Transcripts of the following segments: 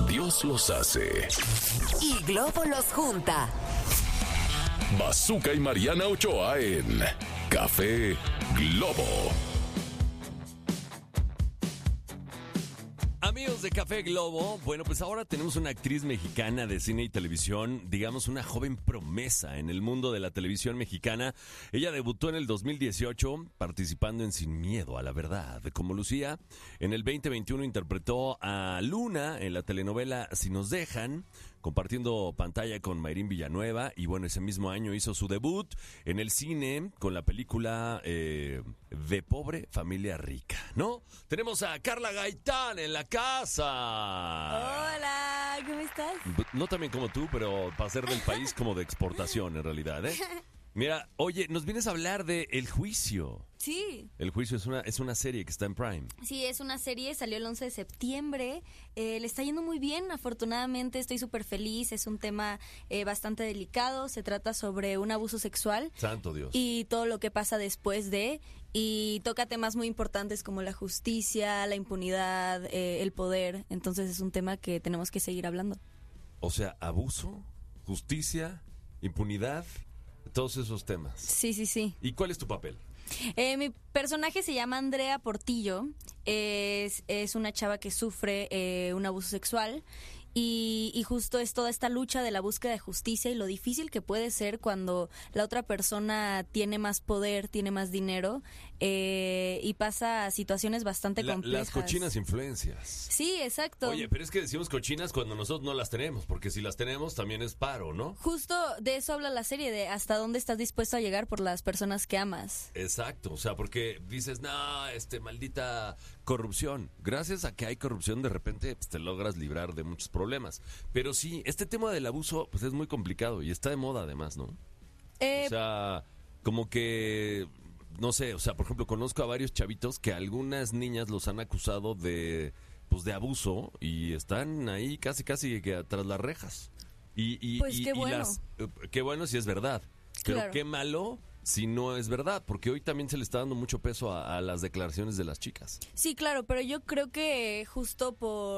Dios los hace. Y Globo los junta. Bazooka y Mariana Ochoa en Café Globo. Amigos de Café Globo, bueno, pues ahora tenemos una actriz mexicana de cine y televisión, digamos una joven promesa en el mundo de la televisión mexicana. Ella debutó en el 2018 participando en Sin Miedo a la Verdad como Lucía. En el 2021 interpretó a Luna en la telenovela Si nos dejan, compartiendo pantalla con Mayrín Villanueva. Y bueno, ese mismo año hizo su debut en el cine con la película De Pobre Familia Rica, ¿no? Tenemos a Carla Gaitán en la casa. Hola, ¿cómo estás? No tan bien como tú, pero para ser del país como de exportación en realidad, ¿eh? Mira, oye, nos vienes a hablar de El Juicio. Sí. El Juicio es una serie que está en Prime. Sí, es una serie, salió el 11 de septiembre, le está yendo muy bien, afortunadamente estoy súper feliz, es un tema bastante delicado, se trata sobre un abuso sexual. Santo Dios. Y todo lo que pasa después de, y toca temas muy importantes como la justicia, la impunidad, el poder, entonces es un tema que tenemos que seguir hablando. O sea, abuso, justicia, impunidad, todos esos temas. Sí, sí, sí. ¿Y cuál es tu papel? Mi personaje se llama Andrea Portillo, es una chava que sufre un abuso sexual y justo es toda esta lucha de la búsqueda de justicia y lo difícil que puede ser cuando la otra persona tiene más poder, tiene más dinero y pasa situaciones bastante complejas. Las cochinas influencias. Sí, exacto. Oye, pero es que decimos cochinas cuando nosotros no las tenemos, porque si las tenemos también es paro, ¿no? Justo de eso habla la serie, de hasta dónde estás dispuesto a llegar por las personas que amas. Exacto, o sea, porque dices, no, maldita corrupción. Gracias a que hay corrupción, de repente pues, te logras librar de muchos problemas. Pero sí, este tema del abuso pues es muy complicado y está de moda además, ¿no? O sea, como que, no sé, o sea, por ejemplo, conozco a varios chavitos que algunas niñas los han acusado de, pues, de abuso y están ahí casi que tras las rejas. Pues qué bueno. Qué bueno si es verdad, pero Claro. qué malo si no es verdad, porque hoy también se le está dando mucho peso a las declaraciones de las chicas. Sí, claro, pero yo creo que justo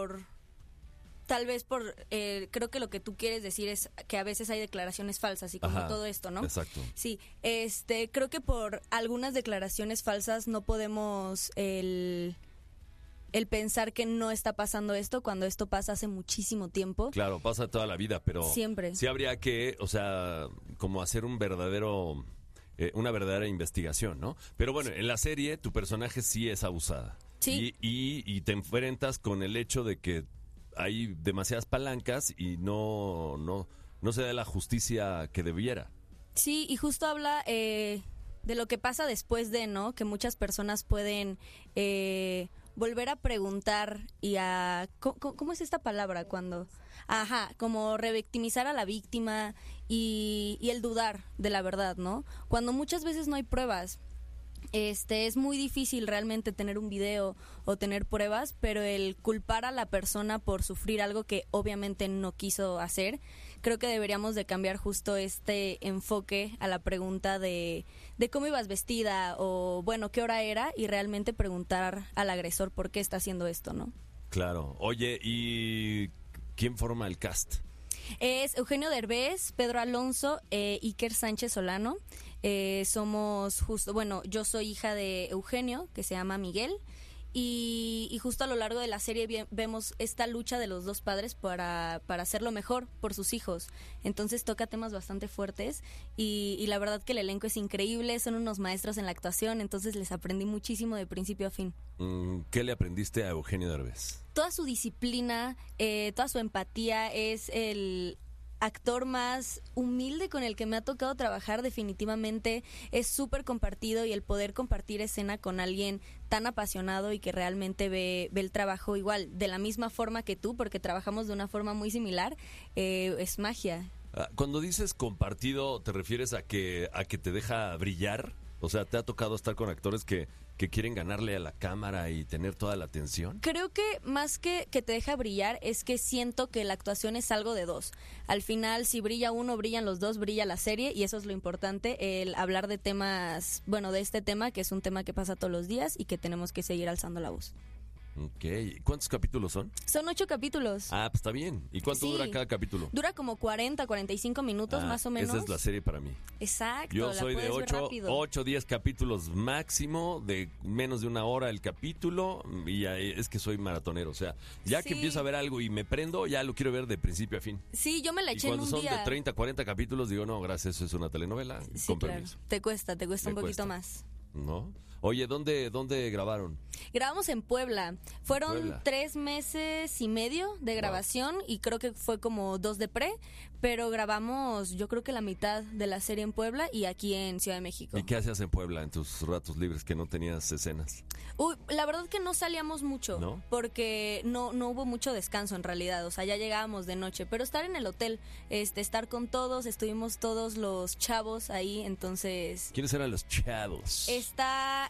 tal vez creo que lo que tú quieres decir es que a veces hay declaraciones falsas y como Ajá, todo esto, ¿no? Exacto. Sí, creo que por algunas declaraciones falsas no podemos el pensar que no está pasando esto cuando esto pasa hace muchísimo tiempo. Claro, pasa toda la vida, pero Siempre. sí habría que, o sea, como hacer una verdadera investigación, ¿no? Pero bueno, en la serie tu personaje sí es abusada. Sí. Y te enfrentas con el hecho de que hay demasiadas palancas y no se da la justicia que debiera. Sí, y justo habla de lo que pasa después de, ¿no? Que muchas personas pueden volver a preguntar y a... ¿Cómo es esta palabra? Cuando... Ajá, como revictimizar a la víctima y el dudar de la verdad, ¿no? Cuando muchas veces no hay pruebas. Es muy difícil realmente tener un video o tener pruebas, pero el culpar a la persona por sufrir algo que obviamente no quiso hacer, creo que deberíamos de cambiar justo este enfoque a la pregunta de cómo ibas vestida o bueno, qué hora era y realmente preguntar al agresor por qué está haciendo esto, ¿no? Claro. Oye, ¿y quién forma el cast? Es Eugenio Derbez, Pedro Alonso, Iker Sánchez Solano. Somos justo, bueno, yo soy hija de Eugenio, que se llama Miguel, y justo a lo largo de la serie vemos esta lucha de los dos padres para hacerlo mejor por sus hijos. Entonces toca temas bastante fuertes y la verdad que el elenco es increíble, son unos maestros en la actuación, entonces les aprendí muchísimo de principio a fin. ¿Qué le aprendiste a Eugenio Derbez? Toda su disciplina, toda su empatía, es el actor más humilde con el que me ha tocado trabajar definitivamente. Es súper compartido y el poder compartir escena con alguien tan apasionado y que realmente ve el trabajo igual, de la misma forma que tú, porque trabajamos de una forma muy similar, es magia. Cuando dices compartido, ¿te refieres a que te deja brillar? O sea, ¿te ha tocado estar con actores que quieren ganarle a la cámara y tener toda la atención? Creo que más que te deja brillar es que siento que la actuación es algo de dos. Al final, si brilla uno, brillan los dos, brilla la serie y eso es lo importante, el hablar de temas, bueno, de este tema que es un tema que pasa todos los días y que tenemos que seguir alzando la voz. Ok. ¿Cuántos capítulos son? Son 8 capítulos. Ah, pues está bien. ¿Y cuánto Sí. dura cada capítulo? Dura como 40, 45 minutos más o menos. Esa es la serie para mí. Exacto. Yo la soy de puedes ver 8, rápido. 10 capítulos máximo, de menos de una hora el capítulo, y ya es que soy maratonero. O sea, ya que Sí. empiezo a ver algo y me prendo, ya lo quiero ver de principio a fin. Sí, yo me la Y eché en cuando un son día. de 30, 40 capítulos, digo, no, gracias, eso es una telenovela. Sí, Con claro. permiso. Te cuesta un Me poquito cuesta. más. ¿No? Oye, ¿dónde grabaron? Grabamos en Puebla. Fueron Puebla. 3 meses y medio de grabación y creo que fue como 2 de pre, pero grabamos yo creo que la mitad de la serie en Puebla y aquí en Ciudad de México. ¿Y qué hacías en Puebla en tus ratos libres que no tenías escenas? Uy, la verdad que no salíamos mucho, ¿No? porque no hubo mucho descanso en realidad, o sea, ya llegábamos de noche, pero estar en el hotel, estar con todos, estuvimos todos los chavos ahí, entonces ¿Quiénes eran los chavos? está,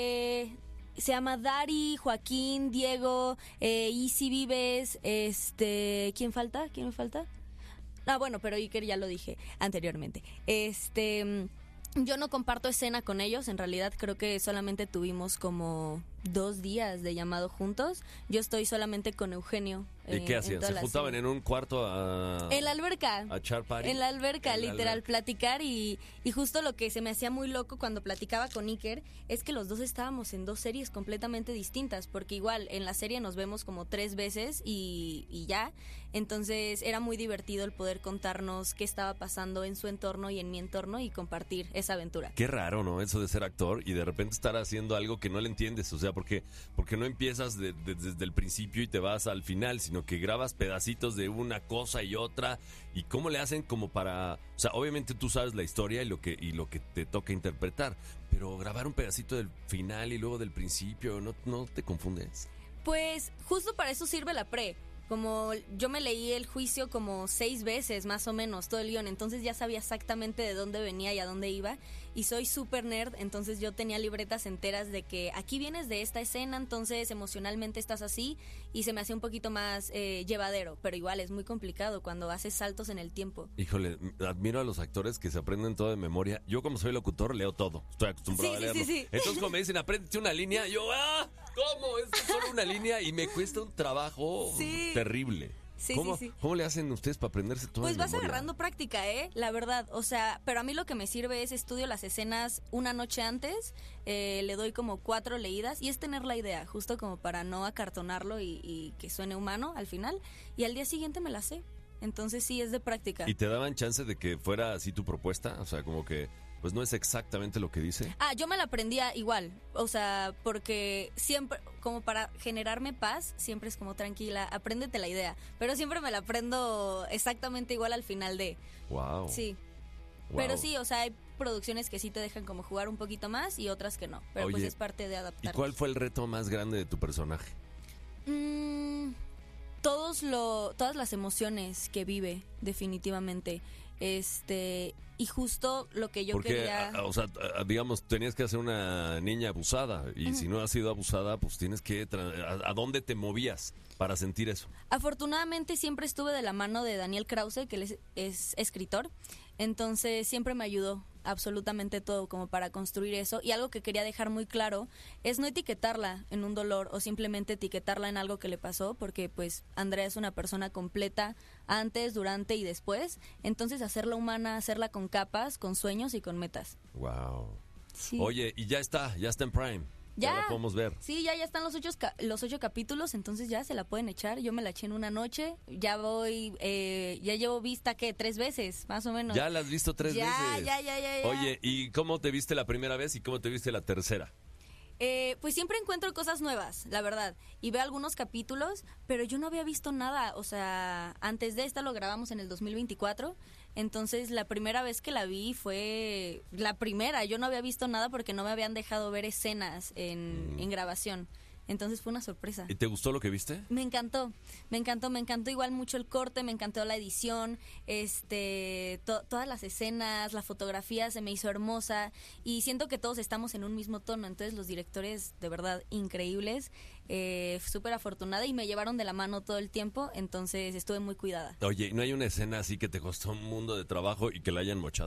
se llama Dari, Joaquín, Diego, Isi Vives, ¿quién falta? ¿Quién me falta? Ah, bueno, pero Iker ya lo dije anteriormente. Yo no comparto escena con ellos, en realidad creo que solamente tuvimos como 2 días de llamado juntos. Yo estoy solamente con Eugenio. ¿Y qué hacían? ¿Se juntaban en un cuarto a En la alberca. a echar party? En la alberca, En la literal, alberca. platicar y justo lo que se me hacía muy loco cuando platicaba con Iker es que los dos estábamos en 2 series completamente distintas, porque igual en la serie nos vemos como 3 veces y ya, entonces era muy divertido el poder contarnos qué estaba pasando en su entorno y en mi entorno y compartir esa aventura. Qué raro, ¿no? Eso de ser actor y de repente estar haciendo algo que no le entiendes. O sea, porque no empiezas desde el principio y te vas al final, sino que grabas pedacitos de una cosa y otra. ¿Y cómo le hacen como para...? O sea, obviamente tú sabes la historia y lo que te toca interpretar, pero grabar un pedacito del final y luego del principio, ¿no te confundes? Pues justo para eso sirve la pre. Como yo me leí el juicio como 6 veces más o menos, todo el guión, entonces ya sabía exactamente de dónde venía y a dónde iba, y soy súper nerd, entonces yo tenía libretas enteras de que aquí vienes de esta escena, entonces emocionalmente estás así, y se me hacía un poquito más llevadero, pero igual es muy complicado cuando haces saltos en el tiempo. Híjole, admiro a los actores que se aprenden todo de memoria. Yo como soy locutor leo todo, estoy acostumbrado a leerlo. Sí. Entonces cuando me dicen apréndete una línea, yo ¿cómo? Es solo una línea y me cuesta un trabajo terrible. Sí, sí. ¿Cómo le hacen ustedes para aprenderse todo Pues de vas memoria? agarrando práctica, la verdad, o sea, pero a mí lo que me sirve es estudio las escenas una noche antes, le doy como 4 leídas y es tener la idea, justo como para no acartonarlo y que suene humano al final, y al día siguiente me la sé, entonces sí, es de práctica. ¿Y te daban chance de que fuera así tu propuesta? O sea, como que pues no es exactamente lo que dice. Yo me la aprendía igual, o sea, porque siempre, como para generarme paz, siempre es como tranquila, apréndete la idea, pero siempre me la aprendo exactamente igual al final de... Wow. Sí, Wow. pero sí, o sea, hay producciones que sí te dejan como jugar un poquito más y otras que no, pero pues Oye, es parte de adaptar. ¿Y cuál fue el reto más grande de tu personaje? Todas las emociones que vive, definitivamente. Y justo lo que yo Porque, quería... o sea, digamos, tenías que hacer una niña abusada y si no has sido abusada, pues tienes que... ¿A dónde te movías para sentir eso? Afortunadamente siempre estuve de la mano de Daniel Krause, que él es escritor, entonces siempre me ayudó absolutamente todo como para construir eso, y algo que quería dejar muy claro es no etiquetarla en un dolor o simplemente etiquetarla en algo que le pasó, porque pues Andrea es una persona completa antes, durante y después, entonces hacerla humana, hacerla con capas, con sueños y con metas. Wow. Sí. Oye, y ya está en Prime. Ya la podemos ver. Sí, ya están los 8 capítulos, entonces ya se la pueden echar. Yo me la eché en una noche, ya llevo vista, ¿qué? 3 veces, más o menos. Ya la has visto 3 veces. Ya. Oye, ¿y cómo te viste la primera vez y cómo te viste la tercera? Pues siempre encuentro cosas nuevas, la verdad, y veo algunos capítulos, pero yo no había visto nada, o sea, antes de esta lo grabamos en el 2024, entonces la primera vez que la vi fue la primera, yo no había visto nada porque no me habían dejado ver escenas en grabación. Entonces fue una sorpresa. ¿Y te gustó lo que viste? Me encantó igual mucho el corte, me encantó la edición, todas las escenas, la fotografía se me hizo hermosa y siento que todos estamos en un mismo tono, entonces los directores de verdad increíbles, súper afortunada y me llevaron de la mano todo el tiempo, entonces estuve muy cuidada. Oye, ¿no hay una escena así que te costó un mundo de trabajo y que la hayan mochado?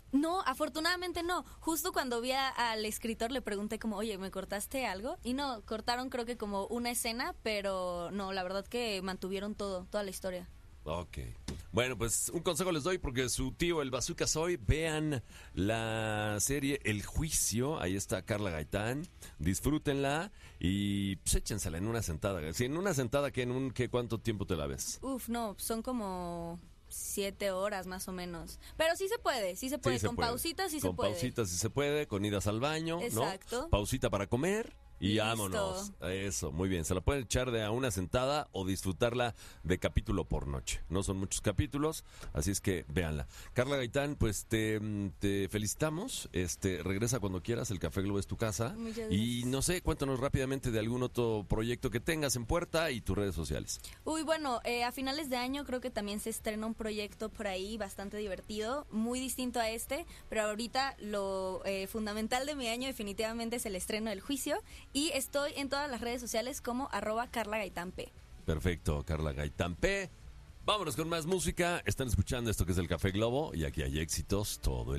No, afortunadamente no. Justo cuando vi al escritor le pregunté como, oye, ¿me cortaste algo? Y no, cortaron creo que como una escena, pero no, la verdad que mantuvieron toda la historia. Ok. Bueno, pues un consejo les doy porque su tío, el Bazooka Soy, vean la serie El Juicio, ahí está Carla Gaitán, disfrútenla y pues échensela en una sentada. Si en una sentada, ¿cuánto tiempo te la ves? Uf, no, son como 7 horas más o menos. Pero sí se puede. Con pausitas sí se puede. Con pausitas sí se puede, con idas al baño, exacto, ¿no? Pausita para comer. Y listo. Vámonos. Eso, muy bien. Se la pueden echar de a una sentada o disfrutarla de capítulo por noche. No son muchos capítulos, así es que véanla. Carla Gaitán, pues te felicitamos. Regresa cuando quieras, el Café Globo es tu casa. Muchas gracias. Y no sé, cuéntanos rápidamente de algún otro proyecto que tengas en puerta y tus redes sociales. Uy, bueno, a finales de año creo que también se estrena un proyecto por ahí bastante divertido, muy distinto a pero ahorita lo fundamental de mi año definitivamente es el estreno del Juicio. Y estoy en todas las redes sociales como @CarlaGaitánP. Perfecto, Carla Gaitán P. Vámonos con más música. Están escuchando esto que es el Café Globo y aquí hay éxitos todo el